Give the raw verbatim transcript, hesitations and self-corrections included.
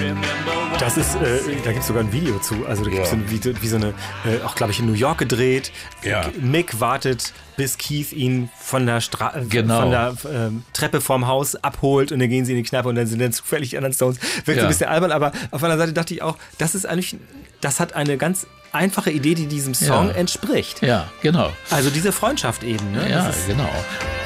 Das ist, äh, da gibt es sogar ein Video zu. Also da gibt es Ja. so, wie, wie so eine, äh, auch glaube ich in New York gedreht. Ja. Mick wartet, bis Keith ihn von der, Stra Genau. von der ähm, Treppe vorm Haus abholt und dann gehen sie in die Kneipe und dann sind dann zufällig die anderen Stones. Wirkt so Ja. ein bisschen albern, aber auf einer Seite dachte ich auch, das ist eigentlich, das hat eine ganz einfache Idee, die diesem Song Ja. entspricht. Ja, genau. Also diese Freundschaft eben. Ne? Ja, Das ist, genau.